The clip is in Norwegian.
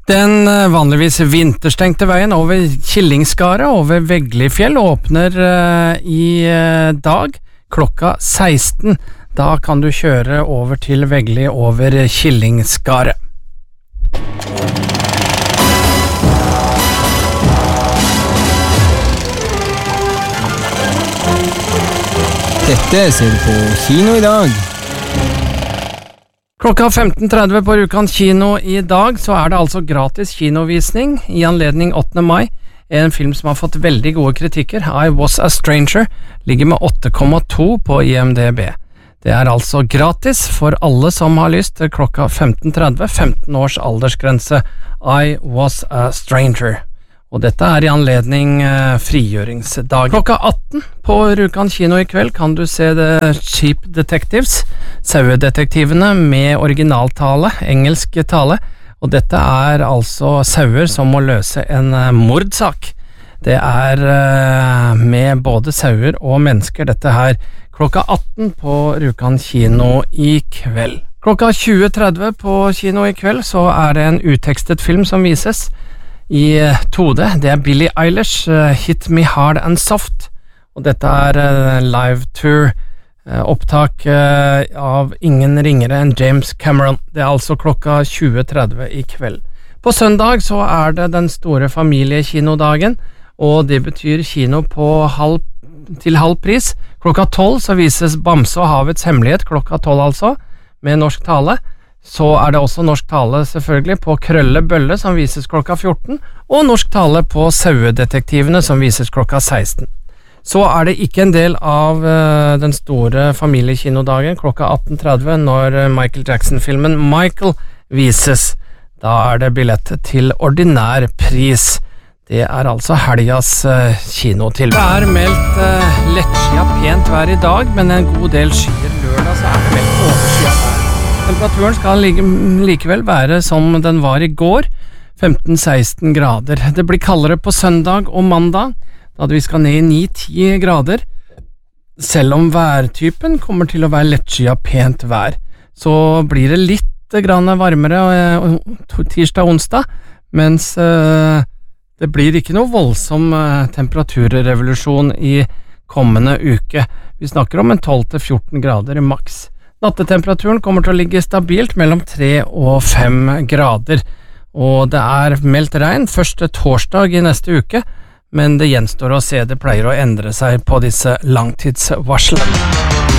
Den vanligvis vinterstengte veien over Killingskaret over Veglifjell åpner i dag klokka 16. Da kan du kjøre over til Vegli over Killingskaret. Dette ser du på kino i dag. Klokka 15.30 på Rjukan kino i dag så det altså gratis kinovisning i anledning 8. mai. En film som har fått veldig gode kritikker, I Was a Stranger, ligger med 8,2 på IMDb. Det altså gratis for alle som har lyst til klokka 15.30, 15 års aldersgrense, I Was a Stranger. Og dette i anledning frigjøringsdag. Klokka 18 på Rjukan kino i kveld kan du se The Sheep Detectives, sauedetektivene med originaltale, engelsk tale, og dette altså sauer som må løse en mordsak. Det med både sauer og mennesker, dette her klokka 18 på Rjukan kino i kveld. Klokka 20.30 på kino i kveld så det en uttekstet film som vises i 2D. Det Billie Eilish, Hit Me Hard and Soft, og dette live tour, opptak av ingen ringere enn James Cameron. Det altså klokka 20.30 i kveld. På søndag så det den store familiekinodagen, og det betyr kino på til halv pris. Klokka 12 så vises Bamse og havets hemmelighet, klokka 12 altså, med norsk tale. Så det også norsk tale selvfølgelig på Krølle Bølle som vises klokka 14, og norsk tale på Sauedetektivene som vises klokka 16. Så det ikke en del av den store familiekinodagen klokka 18.30 når Michael Jackson-filmen Michael vises. Da det billett til ordinær pris. Det altså helgas kinotilbud. Det meldt lettskia pent vær i dag, men en god del skyer lørdag så det meldt overskyet vær. Temperaturen skal likevel være som den var i går, 15-16 grader. Det blir kaldere på søndag og mandag, da vi skal ned i 9-10 grader. Selv om værtypen kommer til å være lettskia pent vær, så blir det litt grann varmere tirsdag og onsdag, mens det blir ikke noe voldsom temperaturrevolusjon i kommende uke. Vi snakker om en 12-14 grader i maks. Nattetemperaturen kommer til å ligge stabilt mellom 3 og 5 grader, og det meldt regn første torsdag i neste uke, men det gjenstår å se, det pleier å endre seg på disse langtidsvarslene.